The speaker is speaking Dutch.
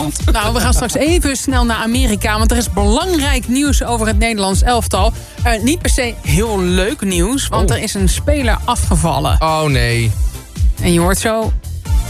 hand. Nou, we gaan straks even snel naar Amerika. Want er is belangrijk nieuws over het Nederlands elftal. Niet per se heel leuk nieuws. Want er is een speler afgevallen. Oh nee. En je hoort zo